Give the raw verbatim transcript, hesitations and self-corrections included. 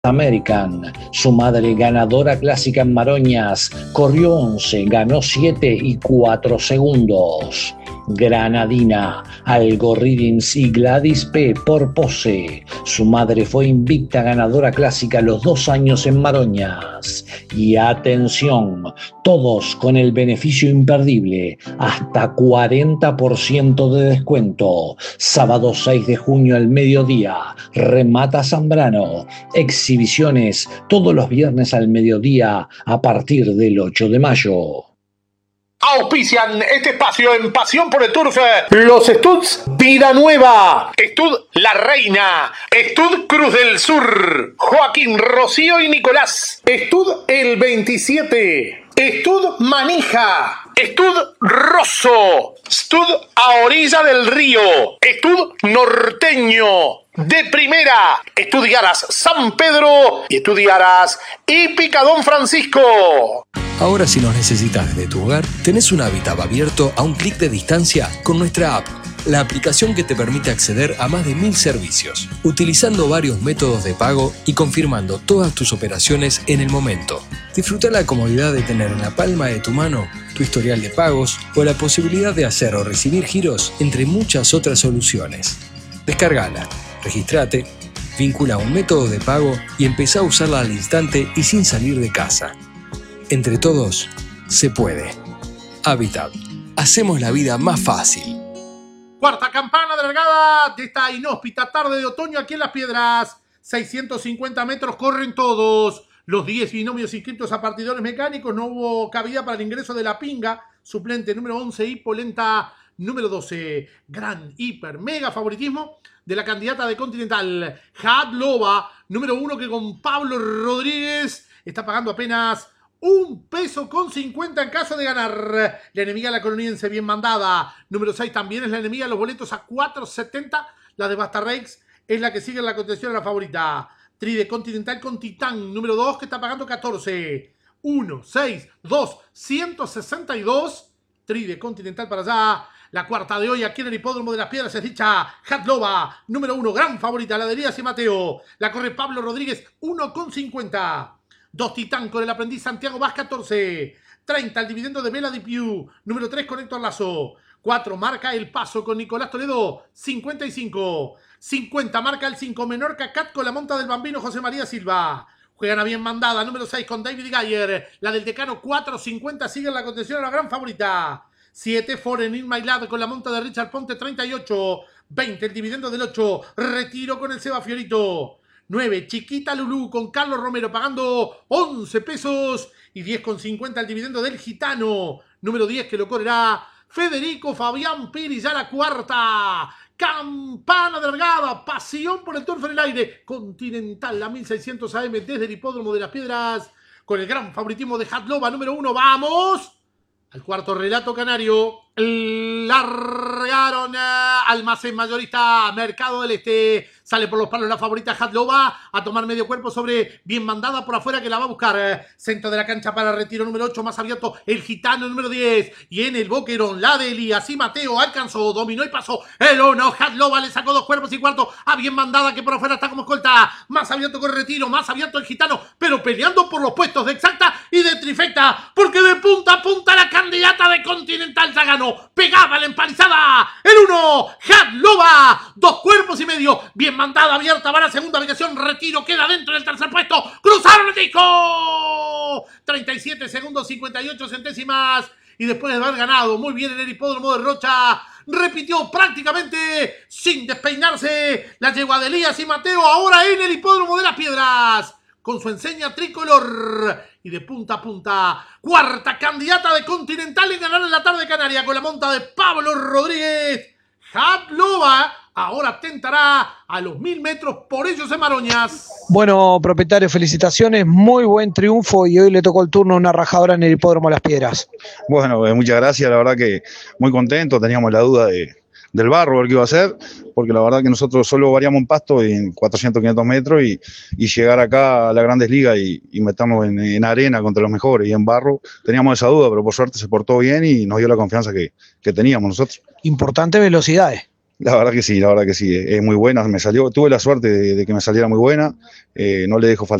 American, su madre ganadora clásica en Maroñas, corrió once, ganó siete y cuatro segundos. Granadina, Algo Readings y Gladys P. por Pose. Su madre fue invicta ganadora clásica los dos años en Maroñas. Y atención, todos con el beneficio imperdible, hasta cuarenta por ciento de descuento. Sábado seis de junio al mediodía, remata Zambrano. Exhibiciones todos los viernes al mediodía a partir del ocho de mayo. Auspician este espacio en Pasión por el Turf. Los Studs Vida Nueva, Stud La Reina, Stud Cruz del Sur, Joaquín, Rocío y Nicolás, Stud El veintisiete, Stud Manija, Stud Rosso, Stud A Orilla del Río, Stud Norteño, de Primera, Estudiaras San Pedro y Estudiaras Hípica Don Francisco. Ahora, si nos necesitas desde tu hogar, tenés un hábitat abierto a un clic de distancia con nuestra app, la aplicación que te permite acceder a más de mil servicios, utilizando varios métodos de pago y confirmando todas tus operaciones en el momento. Disfruta la comodidad de tener en la palma de tu mano tu historial de pagos o la posibilidad de hacer o recibir giros, entre muchas otras soluciones. Descárgala, registrate, vincula un método de pago y empezá a usarla al instante y sin salir de casa. Entre todos, se puede. Habitat. Hacemos la vida más fácil. Cuarta campana de largada de esta inhóspita tarde de otoño aquí en Las Piedras. seiscientos cincuenta metros corren todos. Los diez binomios inscritos a partidores mecánicos. No hubo cabida para el ingreso de la Pinga. Suplente número once y Polenta número doce. Gran, hiper, mega favoritismo de la candidata de Continental. Hadlova, número uno, que con Pablo Rodríguez está pagando apenas un peso con cincuenta en caso de ganar. La enemiga de la coloniense, bien mandada. Número seis también es la enemiga. Los boletos a cuatro setenta. La de Basta Rex es la que sigue en la contención a la favorita. Tri de Continental con Titán. Número dos, que está pagando catorce. uno, seis, dos, ciento sesenta y dos. Tri de Continental para allá. La cuarta de hoy aquí en el Hipódromo de Las Piedras es dicha Hadlova. Número uno, gran favorita. La de Elías y Mateo. La corre Pablo Rodríguez. uno con cincuenta. Dos Titán con el aprendiz Santiago Vaz, catorce. treinta el dividendo de Vela Di Piu. Número tres con Héctor Lazo. cuatro marca el paso con Nicolás Toledo. cincuenta y cinco. cincuenta marca el cinco Menorca Cat con la monta del bambino José María Silva. Juegan a bien mandada. Número seis con David Gayer. La del decano cuatro cincuenta sigue en la contención a la gran favorita. siete Foreign in My Lab con la monta de Richard Ponte, treinta y ocho. veinte el dividendo del ocho. Retiro con el Seba Fiorito. nueve, Chiquita Lulú con Carlos Romero pagando once pesos y diez con cincuenta el dividendo del Gitano. Número diez que lo correrá Federico Fabián Piri, ya la cuarta. Campana de largada, pasión por el turf en el aire. Continental, la mil seiscientos A M desde el Hipódromo de Las Piedras con el gran favoritismo de Hadlova, número uno. ¡Vamos! Al cuarto relato canario. Largaron uh, Almacén Mayorista Mercado del Este. Sale por los palos la favorita Hadlova a tomar medio cuerpo sobre bien mandada por afuera que la va a buscar. Centro de la cancha para retiro número ocho, más abierto el Gitano número diez. Y en el Boquerón la de Elías y Mateo alcanzó, dominó y pasó el uno. Hadlova le sacó dos cuerpos y cuarto a bien mandada que por afuera está como escolta. Más abierto con retiro, más abierto el Gitano, pero peleando por los puestos de exacta y de trifecta, porque de punta a punta la candidata de Continental ya ganó. Pegaba la empalizada. El uno, Hadlova. Dos cuerpos y medio. Bien mandada, abierta. Va a la segunda ubicación. Retiro. Queda dentro del tercer puesto. Cruzaron el disco. treinta y siete segundos, cincuenta y ocho centésimas. Y después de haber ganado muy bien en el Hipódromo de Rocha, repitió prácticamente sin despeinarse la yegua de Elías y Mateo. Ahora en el Hipódromo de Las Piedras, con su enseña tricolor y de punta a punta. Cuarta candidata de Continental en ganar en la tarde canaria con la monta de Pablo Rodríguez. Hadlova ahora tentará a los mil metros por ellos en Maroñas. Bueno, propietario, felicitaciones, muy buen triunfo y hoy le tocó el turno a una rajadora en el Hipódromo Las Piedras. Bueno, eh, muchas gracias, la verdad que muy contento, teníamos la duda de, del barro, ver qué iba a hacer, porque la verdad que nosotros solo variamos en pasto en cuatrocientos, quinientos metros y, y llegar acá a las grandes ligas y, y meternos en, en arena contra los mejores y en barro, teníamos esa duda, pero por suerte se portó bien y nos dio la confianza que, que teníamos nosotros. Importantes velocidades. La verdad que sí, la verdad que sí, es muy buena, me salió, tuve la suerte de, de que me saliera muy buena, eh, no le dejo faltar